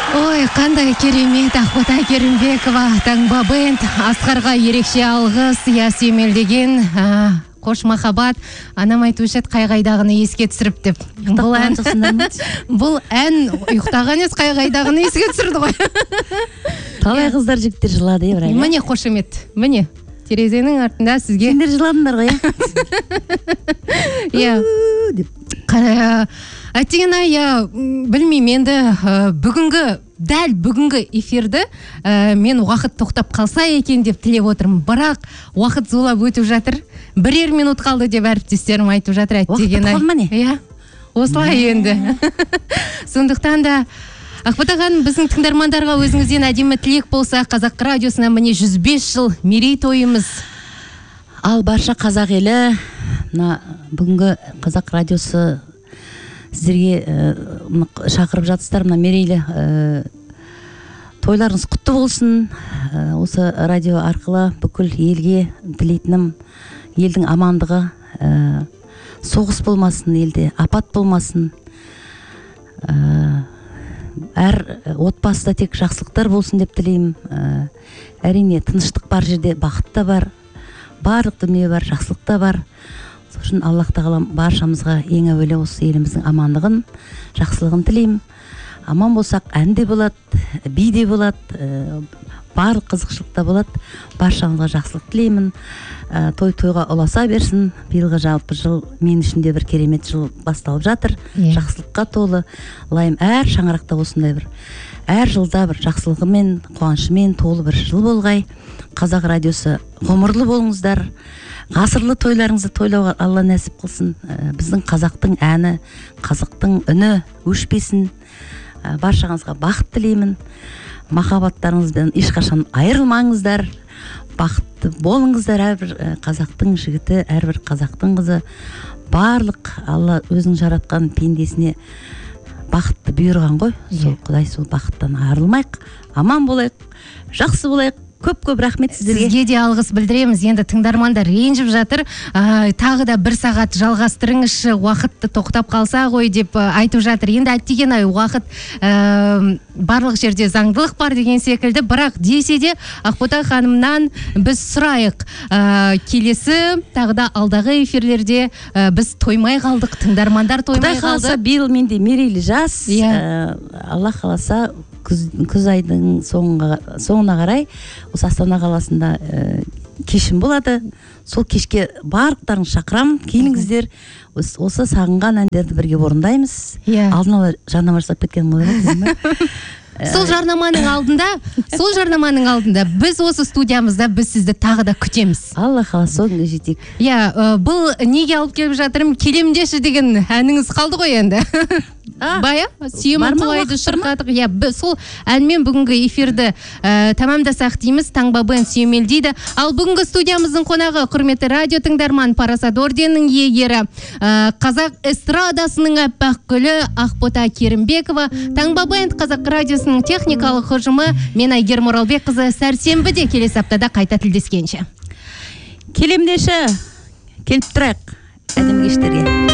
Ой, қандай керемет Ақбота Керімбекова, Таңба бенд, Асқарға ерекше алғыс, сүйемелдеген қош махаббат, анам айтушы қай-қайдағыны еске түсіріп деп. Бұл ән ұйықтаған ес қай-қайдағыны еске түсірді ғой. Талай қыздар жігіттер жылады, Ибрайым. Міне қошемет, міне. Терезенің артында сізге. Сендер жыладыңдар ғой, Әттеген білмеймін енді дәл бүгінгі эфирді мен уақыт тоқтап қалса екен деп тілеп отырмын. Бірақ уақыт зулап өтіп жатыр. 1 минут қалды деп әріптестерім айтып жатыр. Уақыт қалма не? Осылай енді. Сондықтан да Ақбота ханым, біздің тыңдармандарға өзіңізден әдемі тілек болса, Қазақ радиосына міне 105 жыл мерейтойымыз. Ал барша қазақ елі, бүгінгі Қазақ радиосы сіздерге шақырып жатсыздар, мына мерейлі тойларыңыз құтты болсын. Осы радио арқылы бүкіл елге тілейтінім елдің амандығы, соғыс болмасын елде, апат болмасын. Әр отбасыда тек жақсылықтар болсын деп тілеймін. Әрине тыныштық бар жерде бақыт та бар, барлық дүние бар, жақсылық та бар. Сол үшін Аллах тағала баршамызға ең әуелі осы еліміздің амандығын, жақсылығын тілеймін. Аман болсақ ән де болады, би де болады, барлық қызықшылық та болады. Баршамызға жақсылық тілеймін. Той-тойға ұласа берсін. Биылғы жалпы жыл мен үшін де бір керемет жыл басталып жатыр. Жақсылыққа толы. Лайым әр шаңырақта осындай бір, әр жылда бір жақсылығымен, қуанышымен толы бір жыл болғай. Қазақ радиосы ғұмырлы болыңыздар. Ғасырлы тойларыңызды тойлауға Алла нәсіп қылсын. Біздің қазақтың әні, қазақтың үні өшпесін. Баршаңызға бақыт тілеймін. Махаббаттарыңызбен ешқашан айырылмаңыздар. Бақытты болыңыздар. Әрбір қазақтың жігіті, әрбір қазақтың қызы, барлық Алла өзінің жаратқан пендесіне бақытты бұйырған ғой. Сол Құдай сол бақыттан айырылмайық, аман болайық, жақсы болайық. Көп рахмет сіздерге. Сізге де алғыс білдіреміз. Енді тыңдармандар ренжіп жатыр. Тағы да 1 сағат жалғастырыңызшы, уақытты тоқтап қалса ғой деп айтып жатыр. Енді әттеген уақыт барлық жерде заңдылық бар деген секілді. Бірақ десе де Ақбота ханымнан біз сұрайық. Келесі тағы да алдағы эфирлерде біз тоймай қалдық, тыңдармандар тоймай қалды. Құдай қаласа биыл менде мерейлі жас. Алла қаласа күз айдың соңына қарай осы Астана қаласында кешім болады. Сол кешке барлықтарын шақырамын. Келіңіздер. Осы сағынған әндерді бірге орындаймыз. Алдын ала жарнама жасап кеткен болады. Сол жарнаманың алдында біз осы студиямызда біз сізді тағы да күтеміз. Алла қаласа соңына жетейік. Бұл неге алып келіп жатырмын, келемдеші деген әніңіз қалды ғой енді. Бая, сүйемін туайды шырқадық. Сол әнмен бүгінгі эфирді тамамдасақ дейміз. Таңба бенд сүйемелдейді. Ал бүгінгі студиямыздың қонағы құрметті радио тыңдарман, Парасат орденінің иегері, Қазақ эстрадасының аппақ гүлі Ақбота Керімбекова, Таңба бенд Қазақ радиосының техникалық ұжымы, мен Айгерім Оралбекқызы. Сәрсенбіде келесі аптада қайта тілдескенше. Келемдеші, келіп тұрайық әдем кештерге.